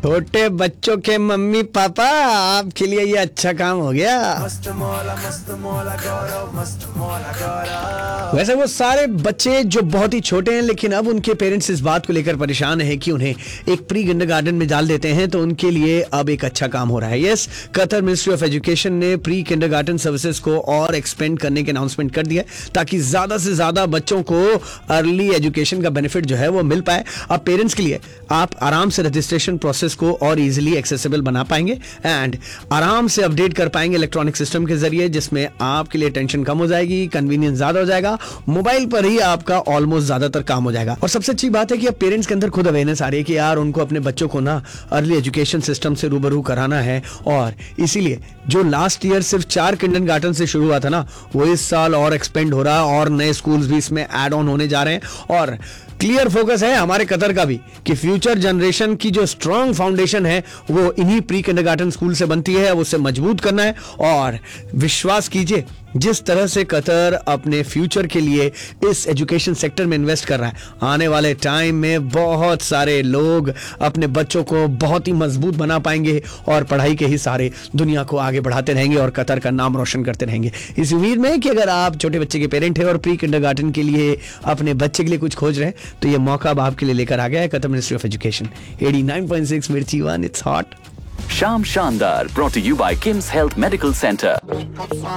छोटे बच्चों के मम्मी पापा, आपके लिए ये अच्छा काम हो गया। वैसे वो सारे बच्चे जो बहुत ही छोटे हैं, लेकिन अब उनके पेरेंट्स इस बात को लेकर परेशान हैं कि उन्हें एक प्री किंडरगार्टन में डाल देते हैं, तो उनके लिए अब एक अच्छा काम हो रहा है। Yes, Qatar ministry of education ने प्री किंडरगार्टन सर्विसेज को और एक्सपेंड करने के अनाउंसमेंट कर दिया ताकि ज्यादा से ज्यादा बच्चों को अर्ली एजुकेशन का बेनिफिट जो है वो मिल पाए। अब पेरेंट्स के लिए आप आराम से रजिस्ट्रेशन प्रोसेस को और इजीली एक्सेसिबल बना पाएंगे एंड आराम से अपडेट कर पाएंगे इलेक्ट्रॉनिक सिस्टम के जरिए, जिसमें आपके लिए टेंशन कम हो जाएगी, कन्वीनियंस ज्यादा हो जाएगा, मोबाइल पर ही आपका ऑलमोस्ट ज्यादातर काम हो जाएगा। और सबसे अच्छी बात है कि अब पेरेंट्स के अंदर खुद अवेयरनेस आ रही है कि यार उनको अपने बच्चों को ना अर्ली एजुकेशन सिस्टम से रूबरू कराना है, और इसीलिए जो लास्ट ईयर सिर्फ 4 किंडरगार्टन से शुरू हुआ था ना, वो इस साल और एक्सपेंड हो रहा है और नए स्कूल्स भी इसमें ऐड ऑन होने जा रहे हैं। और क्लियर फोकस है हमारे कतर का भी कि फ्यूचर जनरेशन की जो स्ट्रॉन्ग फाउंडेशन है वो इन्हीं प्री किंडरगार्टन स्कूल से बनती है, उसे मजबूत करना है। और विश्वास कीजिए, जिस तरह से कतर अपने फ्यूचर के लिए इस एजुकेशन सेक्टर में इन्वेस्ट कर रहा है, आने वाले टाइम में बहुत सारे लोग अपने बच्चों को बहुत ही मजबूत बना पाएंगे और पढ़ाई के ही सारे दुनिया को आगे बढ़ाते रहेंगे और कतर का नाम रोशन करते रहेंगे। इस उम्मीद में कि अगर आप छोटे बच्चे के पेरेंट हैं और प्री किंडरगार्टन के लिए अपने बच्चे के लिए कुछ खोज रहे हैं, तो ये मौका अब आपके लिए लेकर आ गया है कतर मिनिस्ट्री ऑफ एजुकेशन। 89.6 मिर्ची वन, इट्स हॉट। शाम शानदार, brought to you by Kim's Health Medical Center.